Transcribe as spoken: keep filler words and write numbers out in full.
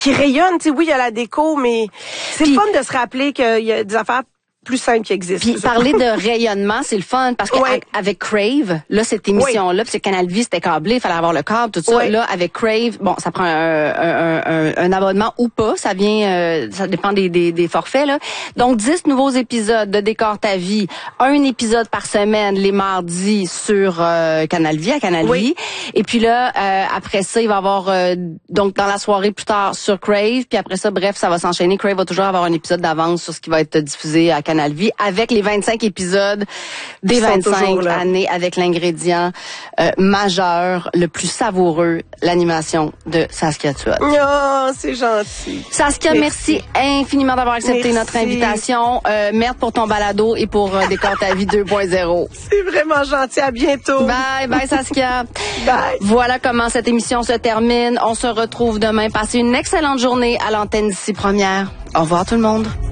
qui rayonne. Tu sais, oui, il y a la déco, mais c'est Puis, le fun de se rappeler qu'il y a des affaires plus simples qui existent. Puis parler de rayonnement, c'est le fun parce que ouais. avec Crave, là cette émission là, puis Canal Vie c'était câblé, il fallait avoir le câble, tout ça. Ouais. Là avec Crave, bon, ça prend un, un, un, un abonnement ou pas, ça vient, euh, ça dépend des, des, des forfaits là. Donc dix nouveaux épisodes de Décor ta vie, un épisode par semaine les mardis sur euh, Canal Vie à Canal oui. Vie. Et puis là euh, après ça, il va y avoir euh, donc dans la soirée plus tard sur Crave, puis après ça, bref, ça va s'enchaîner. Crave va toujours avoir un épisode d'avance sur ce qui va être diffusé à Canal Vie avec les vingt-cinq épisodes des Ils vingt-cinq années avec l'ingrédient euh, majeur, le plus savoureux, l'animation de Saskia Tuot. Oh, c'est gentil. Saskia, merci, merci infiniment d'avoir accepté merci. notre invitation. Euh, merde pour ton balado et pour euh, Décor ta vie deux point zéro. C'est vraiment gentil. À bientôt. Bye, bye Saskia. Bye. Voilà comment cette émission se termine. On se retrouve demain. Passez une excellente journée à l'antenne d'ici Première. Au revoir tout le monde.